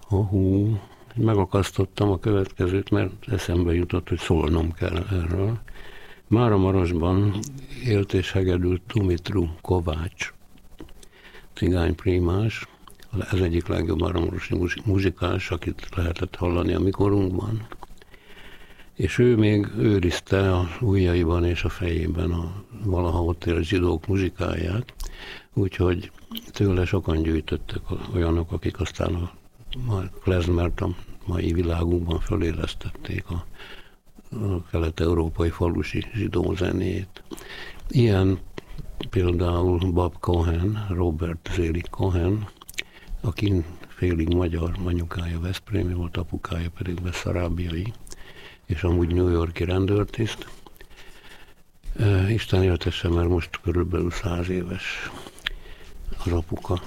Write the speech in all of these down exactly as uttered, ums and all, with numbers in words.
Ahú, megakasztottam a következőt, mert eszembe jutott, hogy szólnom kell erről. Máramarosban élt és hegedült Dumitru Kovács, cigányprímás, ez egyik legjobb máramarosi muzsikás, akit lehetett hallani a mikorunkban. És ő még őrizte a ujjaiban és a fejében a valaha ott élt zsidók muzsikáját, úgyhogy tőle sokan gyűjtöttek olyanok, akik aztán a klezmert a mai világunkban fölélesztették a, a kelet-európai falusi zsidó zenét. Ilyen például Bab Cohen, Robert Zéli Cohen, aki félig magyar, anyukája veszprémi volt, apukája pedig beszarábiai, és amúgy New York-i rendőrtiszt. Isten éltesse, mert most körülbelül száz éves az apuka.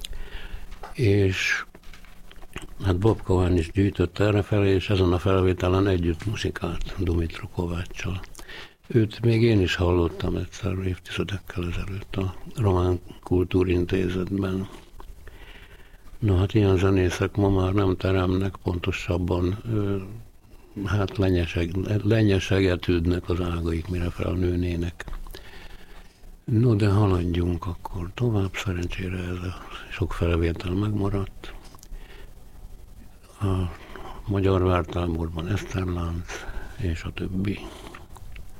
És hát Bob Cohen is gyűjtött errefelé, és ezen a felvételen együtt muzsikált Dumitru Kováccsal. Őt még én is hallottam egyszer évtizedekkel ezelőtt a Román Kultúrintézetben. Na hát ilyen zenészek ma már nem teremnek, pontosabban hát lenyeseg, lenyesegetődnek az ágaik, mire felnőnének. No, de haladjunk akkor tovább, szerencsére ez a sok felvétel megmaradt. A Magyar Vártáborban Eszterlánc és a többi.